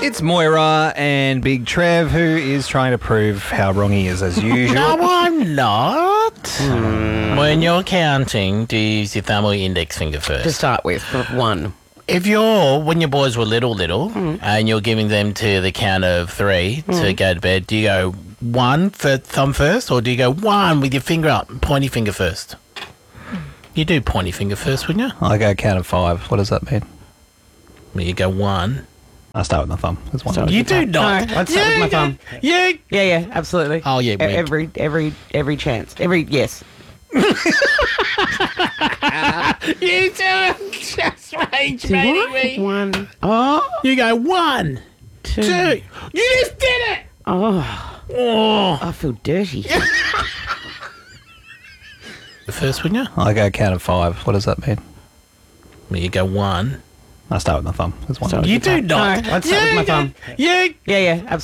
It's Moira and Big Trev, who is trying to prove how wrong he is as usual. No, I'm not. When you're counting, do you use your thumb or your index finger first? To start with, for one. When your boys were little, and you're giving them to the count of 3 to go to bed, do you go 1 for thumb first, or do you go 1 with your finger up, pointy finger first? You do pointy finger first, wouldn't you? I go count of 5. What does that mean? Well, you go 1. I start with my thumb. That's one. Start with You your do thumb. not. No, I'd start with my thumb. Yeah, absolutely. Oh, yeah, weird. Every chance. Yes. You two just rage baiting me. 1. Oh, You go 1, 2. 2. You just did it. Oh, I feel dirty. The first, wouldn't you? I go count of 5. What does that mean? Well, you go 1. I start with my thumb. That's one. Start with You your do thumb. not. No, I'd start with my thumb. Yeah. Yeah, absolutely.